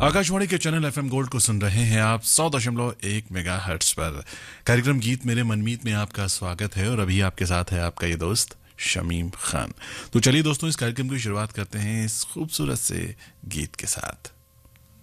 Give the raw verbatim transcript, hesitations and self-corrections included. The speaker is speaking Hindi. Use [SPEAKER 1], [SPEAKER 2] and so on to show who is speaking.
[SPEAKER 1] आकाशवाणी के चैनल एफएम गोल्ड को सुन रहे हैं आप सौ दशमलव एक मेगा हर्ट्स पर। कार्यक्रम गीत मेरे मनमीत में आपका स्वागत है और अभी आपके साथ है आपका ये दोस्त शमीम खान। तो चलिए दोस्तों, इस कार्यक्रम की शुरुआत करते हैं इस खूबसूरत से गीत के साथ।